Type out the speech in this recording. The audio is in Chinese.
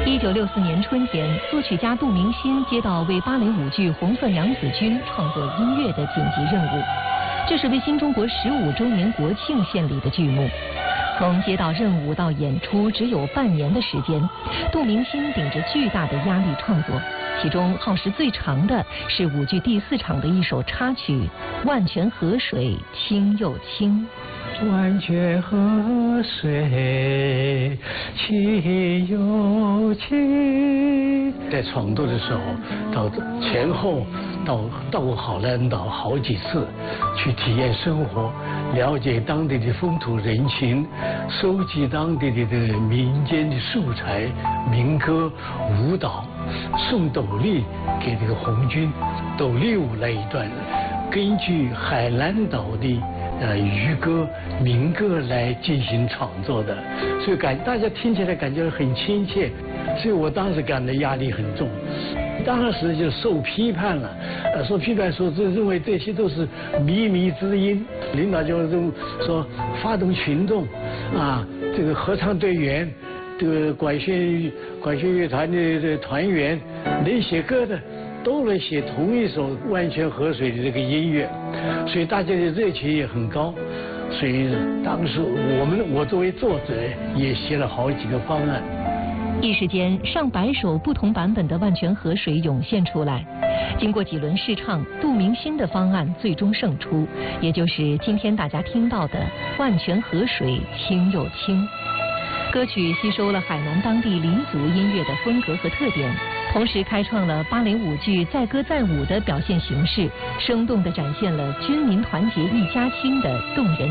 1964年春天，作曲家杜明新接到为芭蕾舞剧《红色娘子军》创作音乐的紧急任务，这是为新中国15周年国庆献礼的剧目。从接到任务到演出只有半年的时间，杜明新顶着巨大的压力创作，其中耗时最长的是舞剧第4场的一首插曲《万泉河水清又清》。 万泉河水清又清。在创作的时候，到前后到过好兰岛好几次，去体验生活，了解当地的风土人情，收集当地的民间的素材、民歌、舞蹈，送斗笠给这个红军，斗笠舞那一段，根据海南岛的渔歌、民歌来进行创作的，所以大家听起来感觉很亲切，所以我当时感到压力很重，当时就受批判了，受批判说认为这些都是靡靡之音，领导就说发动群众啊，这个合唱队员，这个管弦乐团的团员，能写歌的都能写同一首《万泉河水》的这个音乐，所以大家的热情也很高。所以当时我作为作者也写了好几个方案。 一时间，上百首不同版本的《万泉河水》涌现出来。经过几轮试唱，杜明新的方案最终胜出，也就是今天大家听到的《万泉河水清又清》。歌曲吸收了海南当地黎族音乐的风格和特点，同时开创了芭蕾舞剧载歌载舞的表现形式，生动地展现了军民团结一家亲的动人